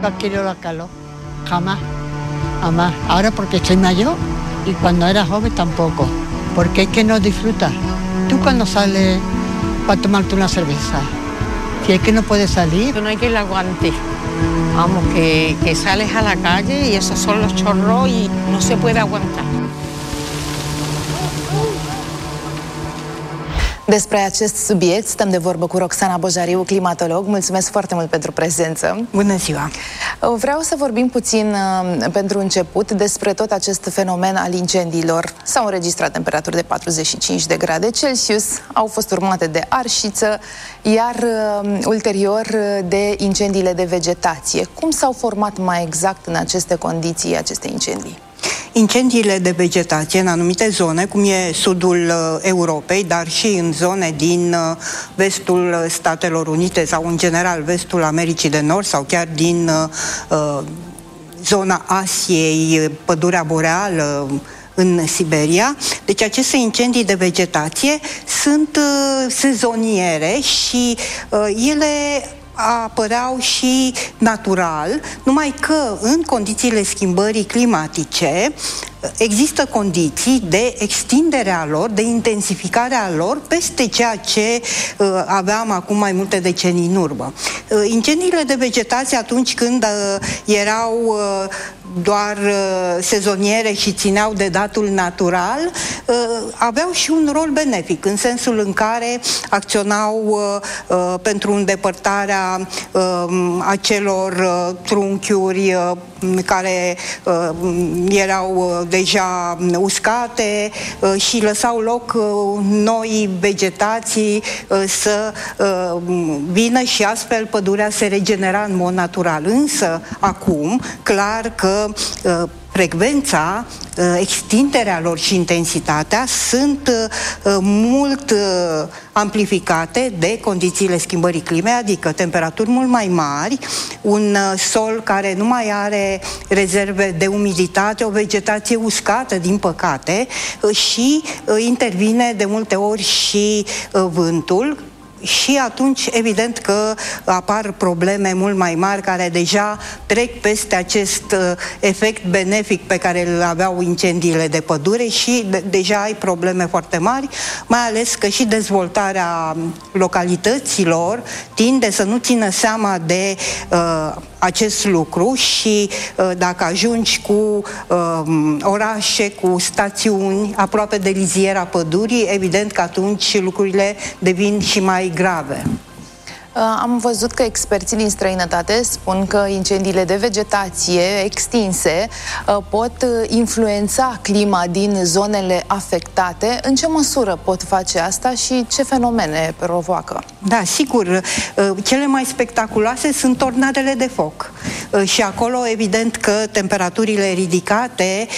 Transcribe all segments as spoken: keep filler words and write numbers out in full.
nunca quiero la calor, jamás, jamás. Ahora porque soy mayor y cuando era joven tampoco, porque es que no disfrutas. Tú cuando sales para tomarte una cerveza, si es que no puedes salir. No hay que le aguante. Vamos, que, que sales a la calle y esos son los chorros y no se puede aguantar. Despre acest subiect stăm de vorbă cu Roxana Bojariu, climatolog. Mulțumesc foarte mult pentru prezență. Bună ziua! Vreau să vorbim puțin pentru început despre tot acest fenomen al incendiilor. S-au înregistrat temperaturi de patruzeci și cinci de grade Celsius, au fost urmate de arșiță, iar ulterior de incendiile de vegetație. Cum s-au format mai exact în aceste condiții aceste incendii? Incendiile de vegetație în anumite zone, cum e sudul uh, Europei, dar și în zone din uh, vestul Statelor Unite sau în general vestul Americii de Nord sau chiar din uh, zona Asiei, pădurea boreală, în Siberia. Deci aceste incendii de vegetație sunt uh, sezoniere și uh, ele apăreau și natural, numai că în condițiile schimbării climatice există condiții de extindere a lor, de intensificare a lor peste ceea ce uh, aveam acum mai multe decenii în urmă. Uh, incendiile de vegetație atunci când uh, erau uh, doar uh, sezoniere și țineau de datul natural, uh, aveau și un rol benefic, în sensul în care acționau uh, uh, pentru îndepărtarea uh, acelor uh, trunchiuri uh, care uh, erau uh, deja uscate uh, și lăsau loc uh, noi vegetații uh, să uh, vină și astfel pădurea se regenera în mod natural. Însă, acum, clar că uh, frecvența, extinderea lor și intensitatea sunt mult amplificate de condițiile schimbării climei, adică temperaturi mult mai mari, un sol care nu mai are rezerve de umiditate, o vegetație uscată, din păcate, și intervine de multe ori și vântul. Și atunci, evident că apar probleme mult mai mari care deja trec peste acest uh, efect benefic pe care îl aveau incendiile de pădure și de deja ai probleme foarte mari, mai ales că și dezvoltarea localităților tinde să nu țină seama de uh, acest lucru și uh, dacă ajungi cu uh, orașe, cu stațiuni aproape de liziera pădurii, evident că atunci lucrurile devin și mai grave. Am văzut că experții din străinătate spun că incendiile de vegetație extinse pot influența clima din zonele afectate. În ce măsură pot face asta și ce fenomene provoacă? Da, sigur. Cele mai spectaculoase sunt tornadele de foc. Și acolo, evident că temperaturile ridicate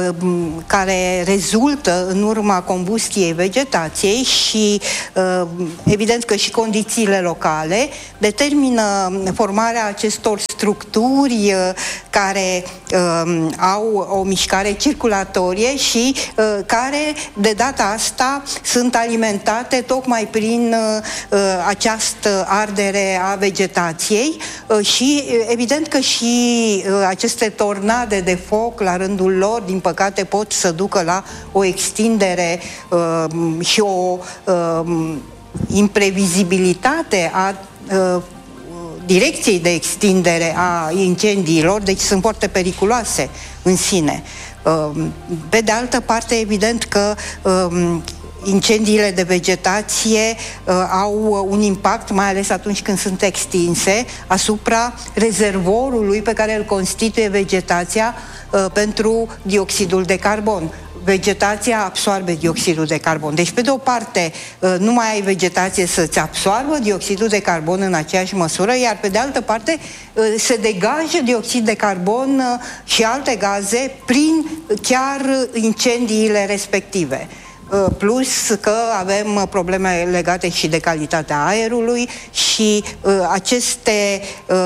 care rezultă în urma combustiei vegetației și evident că și condițiile locale determină formarea acestor structuri care uh, au o mișcare circulatorie și uh, care de data asta sunt alimentate tocmai prin uh, această ardere a vegetației uh, și evident că și uh, aceste tornade de foc la rândul lor, din păcate, pot să ducă la o extindere uh, și o uh, imprevizibilitate a uh, direcției de extindere a incendiilor, deci sunt foarte periculoase în sine. Uh, pe de altă parte, evident că uh, incendiile de vegetație uh, au un impact, mai ales atunci când sunt extinse, asupra rezervorului pe care îl constituie vegetația uh, pentru dioxidul de carbon. Vegetația absorbe dioxidul de carbon. Deci, pe de o parte, nu mai ai vegetație să-ți absorbă dioxidul de carbon în aceeași măsură, iar pe de altă parte se degajă dioxid de carbon și alte gaze prin chiar incendiile respective. Plus că avem probleme legate și de calitatea aerului și aceste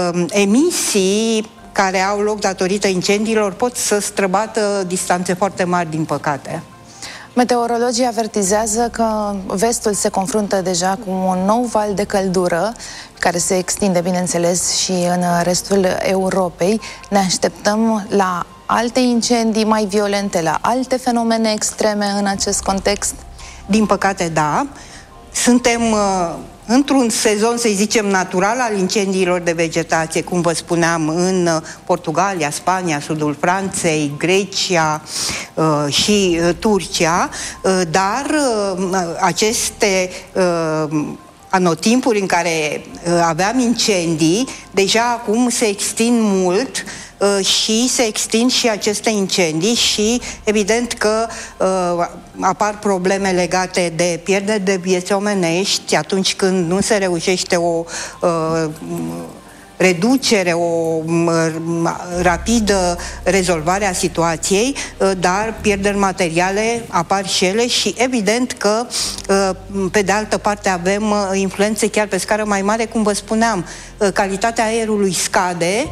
emisii care au loc datorită incendiilor pot să străbată distanțe foarte mari, din păcate. Meteorologii avertizează că vestul se confruntă deja cu un nou val de căldură care se extinde, bineînțeles, și în restul Europei. Ne așteptăm la alte incendii mai violente, la alte fenomene extreme în acest context? Din păcate, da. Suntem uh, într-un sezon, să zicem, natural al incendiilor de vegetație, cum vă spuneam, în uh, Portugalia, Spania, sudul Franței, Grecia uh, și uh, Turcia, uh, dar uh, aceste uh, anotimpuri în care uh, aveam incendii, deja acum se extind mult uh, și se extind și aceste incendii și evident că uh, apar probleme legate de pierderi de vieți omenești atunci când nu se reușește o uh, reducere, o rapidă rezolvare a situației, dar pierderi materiale apar și ele și evident că pe de altă parte avem influențe chiar pe scară mai mare, cum vă spuneam, calitatea aerului scade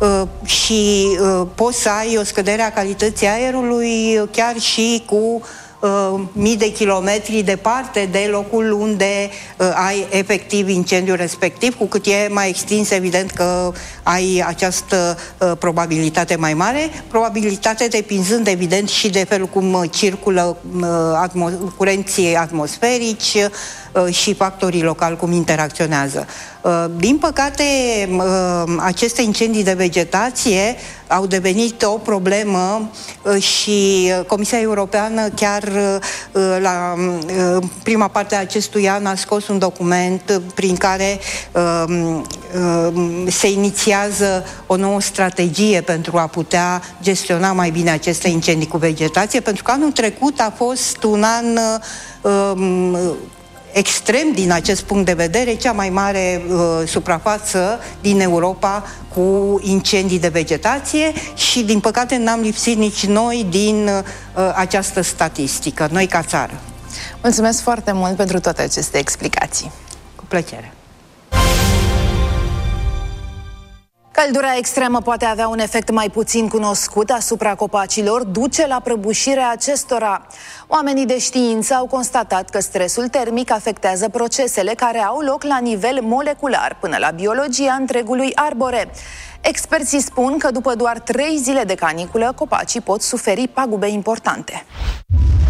și poți să ai o scădere a calității aerului chiar și cu Uh, mii de kilometri departe de locul unde uh, ai efectiv incendiul respectiv, cu cât e mai extins, evident că ai această uh, probabilitate mai mare, probabilitate depinzând evident și de felul cum circulă uh, atmo- curenții atmosferici uh, și factorii locali cum interacționează. Uh, din păcate, uh, aceste incendii de vegetație au devenit o problemă uh, și Comisia Europeană chiar uh, la uh, prima parte a acestui an a scos un document prin care uh, uh, se inițiază o nouă strategie pentru a putea gestiona mai bine aceste incendii cu vegetație, pentru că anul trecut a fost un an uh, extrem din acest punct de vedere, cea mai mare uh, suprafață din Europa cu incendii de vegetație și, din păcate, n-am lipsit nici noi din uh, această statistică, noi ca țară. Mulțumesc foarte mult pentru toate aceste explicații. Cu plăcere. Căldura extremă poate avea un efect mai puțin cunoscut asupra copacilor, duce la prăbușirea acestora. Oamenii de știință au constatat că stresul termic afectează procesele care au loc la nivel molecular, până la biologia întregului arbore. Experții spun că după doar trei zile de caniculă, copacii pot suferi pagube importante.